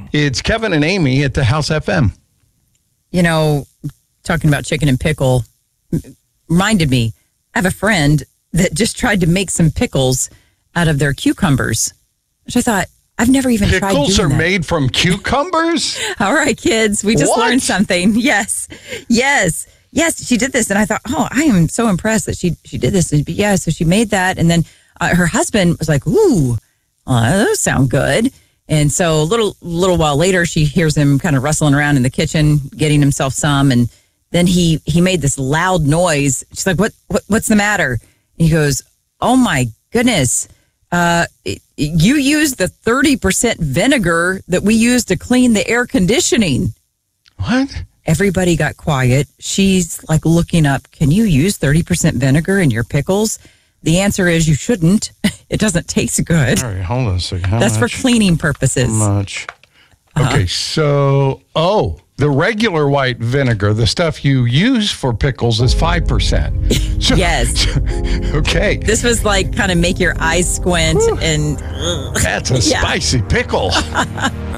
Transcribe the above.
It's Kevin and Amy at the House FM. You know, talking about chicken and pickle reminded me, I have a friend that just tried to make some pickles out of their cucumbers, which I thought, I've never even tried doing that. Pickles are made from cucumbers? All right, kids, we just learned something. Yes, she did this. And I thought, I am so impressed that she did this. And yeah, so she made that. And then her husband was like, ooh, those sound good. And so a little while later, she hears him kind of rustling around in the kitchen, getting himself some. And then he made this loud noise. She's like, what's the matter? And he goes, oh my goodness. You used the 30% vinegar that we use to clean the air conditioning. What? Everybody got quiet. She's like looking up, can you use 30% vinegar in your pickles? The answer is you shouldn't. It doesn't taste good. All right, hold on a second. That's for cleaning purposes. How much? Okay, so, the regular white vinegar, the stuff you use for pickles, is 5%. So, yes. Okay. This was like kind of make your eyes squint. And that's a spicy pickle.